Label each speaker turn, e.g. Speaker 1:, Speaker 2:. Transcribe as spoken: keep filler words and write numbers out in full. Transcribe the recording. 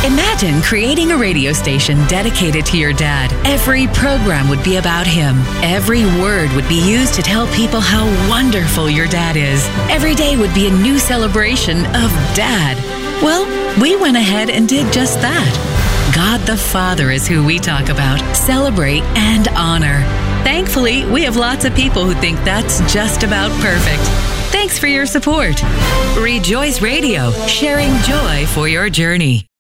Speaker 1: Imagine creating a radio station dedicated to your dad. Every program would be about him. Every word would be used to tell people how wonderful your dad is. Every day would be a new celebration of Dad. Well, we went ahead and did just that. God the Father is who we talk about, celebrate, and honor. Thankfully, we have lots of people who think that's just about perfect. Thanks for your support. Rejoice Radio, sharing joy for your journey.